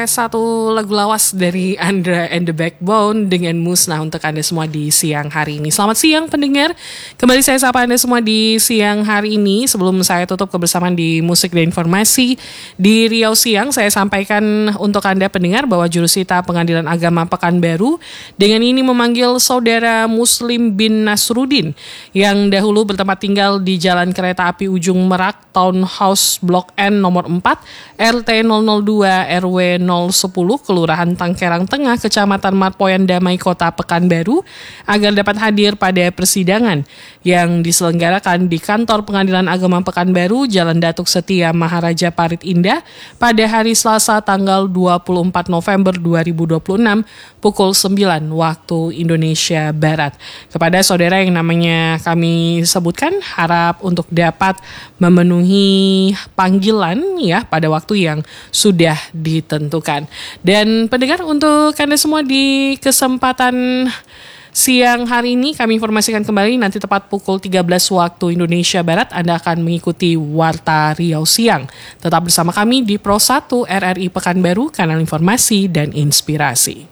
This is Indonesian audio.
Satu lagu lawas dari Andra and the Backbone dengan Musnah untuk Anda semua di siang hari ini. Selamat siang pendengar, kembali saya sapa Anda semua di siang hari ini. Sebelum saya tutup kebersamaan di Musik dan Informasi di Riau Siang, saya sampaikan untuk Anda pendengar bahwa Jurusita Pengadilan Agama Pekanbaru dengan ini memanggil saudara Muslim bin Nasruddin yang dahulu bertempat tinggal di Jalan Kereta Api Ujung Merak, Townhouse Blok N nomor 4, RT 002 RW 010, Kelurahan Tangkerang Tengah, Kecamatan Marpoyan Damai, Kota Pekanbaru, agar dapat hadir pada persidangan yang diselenggarakan di Kantor Pengadilan Agama Pekanbaru, Jalan Datuk Setia Maharaja Parit Indah, pada hari Selasa tanggal 24 November 2026, pukul 9 waktu Indonesia Barat. Kepada saudara yang namanya kami sebutkan, harap untuk dapat memenuhi panggilan ya pada waktu yang sudah ditentukan. Dan pendengar, untuk Anda semua di kesempatan siang hari ini kami informasikan kembali nanti tepat pukul 13 waktu Indonesia Barat Anda akan mengikuti Warta Riau Siang. Tetap bersama kami di Pro 1 RRI Pekanbaru, kanal informasi dan inspirasi.